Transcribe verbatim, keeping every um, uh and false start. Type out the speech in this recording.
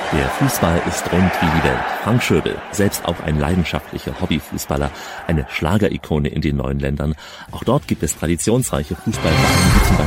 Der Fußball ist rund wie die Welt. Frank Schöbel, selbst auch ein leidenschaftlicher Hobbyfußballer, eine Schlagerikone in den neuen Ländern. Auch dort gibt es traditionsreiche Fußballvereine, wie zum Beispiel